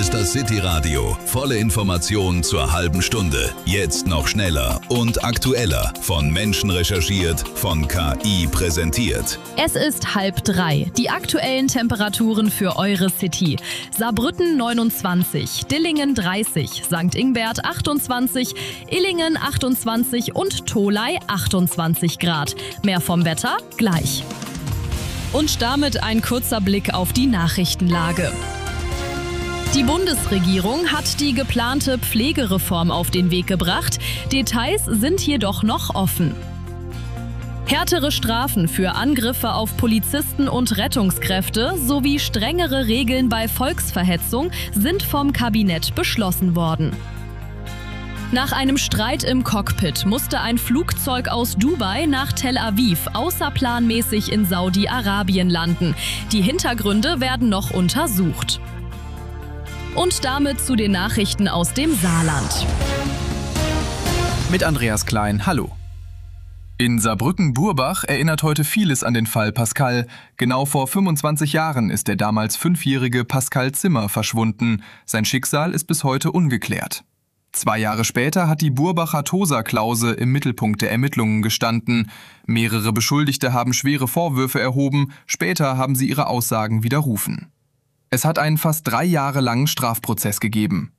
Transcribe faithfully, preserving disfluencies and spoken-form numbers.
ist das City-Radio. Volle Informationen zur halben Stunde. Jetzt noch schneller und aktueller. Von Menschen recherchiert, von K I präsentiert. Es ist halb drei. Die aktuellen Temperaturen für eure City. Saarbrücken neunundzwanzig, Dillingen dreißig, Sankt Ingbert achtundzwanzig, Illingen achtundzwanzig und Tholey achtundzwanzig Grad. Mehr vom Wetter gleich. Und damit ein kurzer Blick auf die Nachrichtenlage. Die Bundesregierung hat die geplante Pflegereform auf den Weg gebracht. Details sind jedoch noch offen. Härtere Strafen für Angriffe auf Polizisten und Rettungskräfte sowie strengere Regeln bei Volksverhetzung sind vom Kabinett beschlossen worden. Nach einem Streit im Cockpit musste ein Flugzeug aus Dubai nach Tel Aviv außerplanmäßig in Saudi-Arabien landen. Die Hintergründe werden noch untersucht. Und damit zu den Nachrichten aus dem Saarland. Mit Andreas Klein, hallo. In Saarbrücken-Burbach erinnert heute vieles an den Fall Pascal. Genau vor fünfundzwanzig Jahren ist der damals fünfjährige Pascal Zimmer verschwunden. Sein Schicksal ist bis heute ungeklärt. Zwei Jahre später hat die Burbacher Tosa-Klause im Mittelpunkt der Ermittlungen gestanden. Mehrere Beschuldigte haben schwere Vorwürfe erhoben, später haben sie ihre Aussagen widerrufen. Es hat einen fast drei Jahre langen Strafprozess gegeben.